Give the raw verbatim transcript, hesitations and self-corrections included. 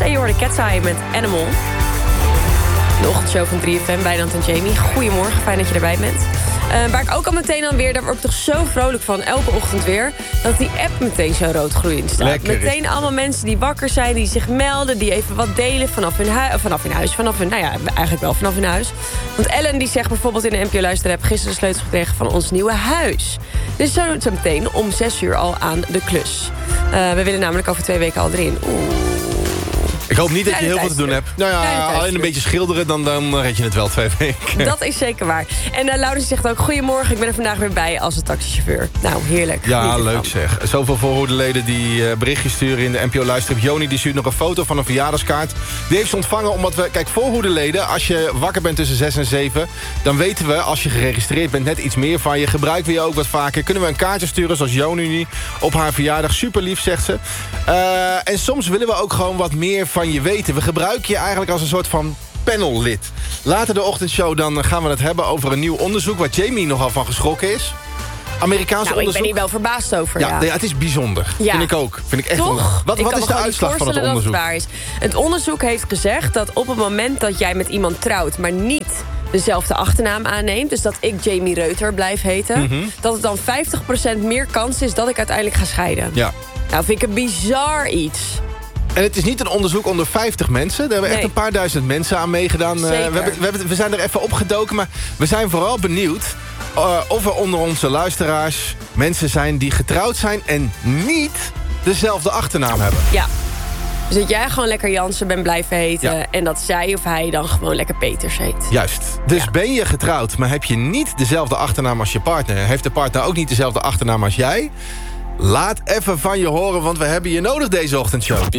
En je hoorde Cat's Eye met Animal. De ochtendshow van drie F M, Wijnand en Jamie. Goedemorgen, fijn dat je erbij bent. Uh, waar ik ook al meteen aan weer, daar word ik toch zo vrolijk van, elke ochtend weer, dat die app meteen zo rood gloeiend staat. Lekker. Meteen allemaal mensen die wakker zijn, die zich melden, die even wat delen vanaf hun, hui- vanaf hun huis. Vanaf hun, nou ja, eigenlijk wel vanaf hun huis. Want Ellen die zegt bijvoorbeeld in de N P O Luisterapp gisteren de sleutels gekregen van ons nieuwe huis. Dus zo, zo meteen om zes uur al aan de klus. Uh, we willen namelijk over twee weken al erin. Oeh. Ik hoop niet dat je heel veel te doen hebt. Nou ja, alleen een beetje schilderen, dan, dan red je het wel twee weken. Dat is zeker waar. En uh, Laurens zegt ook, goedemorgen, ik ben er vandaag weer bij als een taxichauffeur. Nou, heerlijk. Ja, leuk zeg. Zoveel voorhoedeleden die uh, berichtjes sturen in de N P O Luisterop. Joni die stuurt nog een foto van een verjaardagskaart. Die heeft ze ontvangen omdat we... Kijk, voorhoedeleden, als je wakker bent tussen zes en zeven... dan weten we, als je geregistreerd bent, net iets meer van je. Gebruiken we je ook wat vaker. Kunnen we een kaartje sturen, zoals Joni nu, op haar verjaardag. Super lief, zegt ze. Uh, en soms willen we ook gewoon wat meer van je weten. We gebruiken je eigenlijk als een soort van panellid. Later de ochtendshow dan gaan we het hebben over een nieuw onderzoek... waar Jamie nogal van geschrokken is. Amerikaans nou, onderzoek. ik ben hier wel verbaasd over. Ja, Ja, nee, het is bijzonder. Ja. Vind ik ook. Vind ik echt. Toch? Wat, ik wat is de uitslag van het onderzoek? Het, waar is. Het onderzoek heeft gezegd dat op het moment dat jij met iemand trouwt... maar niet dezelfde achternaam aanneemt... dus dat ik Jamie Reuter blijf heten... Mm-hmm. dat het dan vijftig procent meer kans is dat ik uiteindelijk ga scheiden. Ja. Nou, vind ik een bizar iets. En het is niet een onderzoek onder vijftig mensen. Daar hebben Nee. echt een paar duizend mensen aan meegedaan. Uh, we, hebben, we, hebben, we zijn er even opgedoken, maar we zijn vooral benieuwd... Uh, of er onder onze luisteraars mensen zijn die getrouwd zijn... en niet dezelfde achternaam hebben. Ja. Dus dat jij gewoon lekker Jansen bent blijven heten... Ja. en dat zij of hij dan gewoon lekker Peters heet. Juist. Dus Ja. ben je getrouwd, maar heb je niet dezelfde achternaam als je partner... heeft de partner ook niet dezelfde achternaam als jij... laat even van je horen, want we hebben je nodig deze ochtendshow.